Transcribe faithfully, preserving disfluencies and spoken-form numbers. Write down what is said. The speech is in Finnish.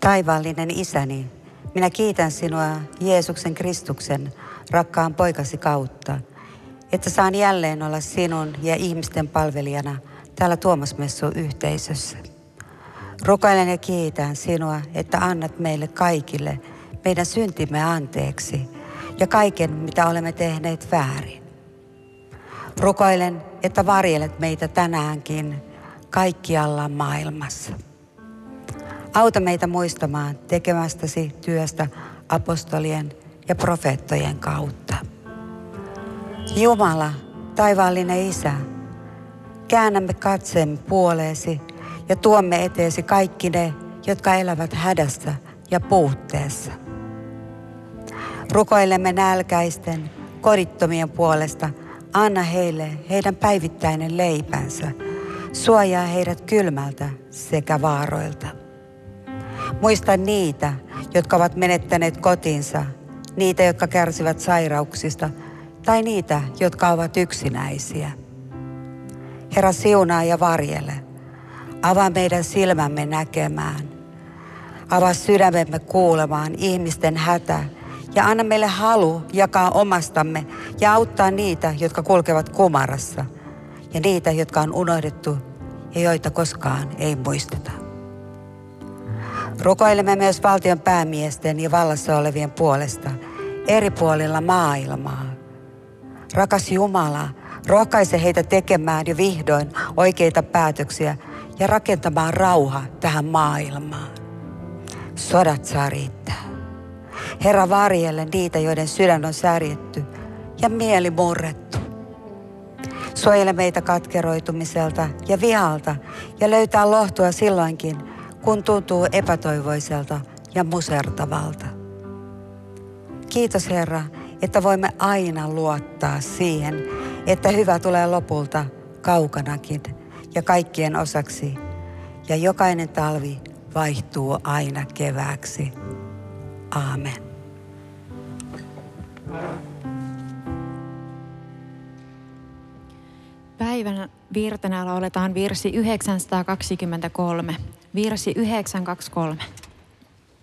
Taivaallinen Isäni, minä kiitän sinua Jeesuksen Kristuksen, rakkaan poikasi kautta, että saan jälleen olla sinun ja ihmisten palvelijana täällä Tuomasmessu-yhteisössä. Rukoilen ja kiitän sinua, että annat meille kaikille meidän syntimme anteeksi ja kaiken, mitä olemme tehneet väärin. Rukoilen, että varjelet meitä tänäänkin kaikkialla maailmassa. Auta meitä muistamaan tekemästäsi työstä apostolien ja profeettojen kautta. Jumala, taivaallinen Isä, käännämme katseemme puoleesi ja tuomme eteesi kaikki ne, jotka elävät hädässä ja puutteessa. Rukoilemme nälkäisten, kodittomien puolesta, anna heille heidän päivittäinen leipänsä, suojaa heidät kylmältä sekä vaaroilta. Muista niitä, jotka ovat menettäneet kotinsa, niitä, jotka kärsivät sairauksista, tai niitä, jotka ovat yksinäisiä. Herra, siunaa ja varjele. Avaa meidän silmämme näkemään. Avaa sydämemme kuulemaan ihmisten hätä ja anna meille halu jakaa omastamme ja auttaa niitä, jotka kulkevat kumarassa ja niitä, jotka on unohdettu ja joita koskaan ei muisteta. Rukoilemme myös valtion päämiesten ja vallassa olevien puolesta eri puolilla maailmaa. Rakas Jumala, rohkaise heitä tekemään jo vihdoin oikeita päätöksiä ja rakentamaan rauha tähän maailmaan. Sodat saa riittää. Herra, varjelle niitä, joiden sydän on särjetty ja mieli murrettu. Suojele meitä katkeroitumiselta ja vihalta ja löytää lohtua silloinkin, kun tuntuu epätoivoiselta ja musertavalta. Kiitos Herra, että voimme aina luottaa siihen, että hyvä tulee lopulta kaukanakin ja kaikkien osaksi. Ja jokainen talvi vaihtuu aina kevääksi. Aamen. Päivän virtenä lauletaan virsi yhdeksänsataakaksikymmentäkolme. Virsi yhdeksänsataakaksikymmentäkolme.